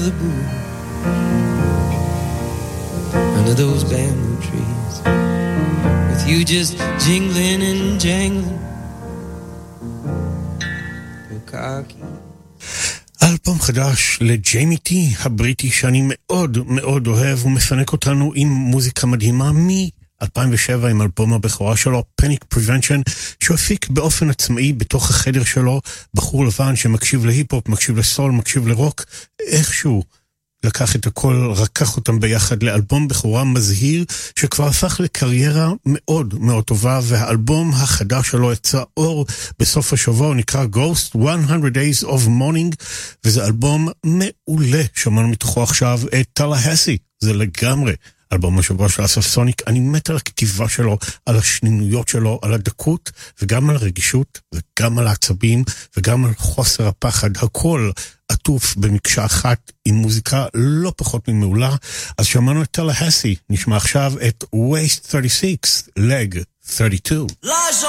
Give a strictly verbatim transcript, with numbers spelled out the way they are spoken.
Malibu, under those bamboo trees, with you just jingling and jangling your car keys. אלבום חדש לג'יימי טי הבריטי שאני מאוד מאוד אוהב, הוא מפנק אותנו עם מוזיקה מדהימה מ-אלפיים ושבע עם אלבום הבכורה שלו Panic Prevention, שהוא הפיק באופן עצמאי בתוך החדר שלו, בחור לבן שמקשיב להיפ-הופ, מקשיב לסול, מקשיב לרוק, איכשהו לקח את הכל, רקח אותם ביחד לאלבום בכורה מזהיר שכבר הפך לקריירה מאוד מאוד טובה, והאלבום החדש שלו יצא אור בסוף השבוע, הוא נקרא Ghost one hundred days of Mourning, וזה אלבום מעולה. שמענו מתוכו עכשיו את טלהסי, זה לגמרי אלבום השבוע של אסף סוניק. אני מת על הכתיבה שלו, על השנינויות שלו, על הדקות וגם על הרגישות וגם על העצבים וגם על חוסר הפחד, הכל עטוף במקשה אחת עם מוזיקה לא פחות ממעולה. אז שמענו את טלהסי, נשמע עכשיו את Waist thirty-six, Leg thirty-two. Lies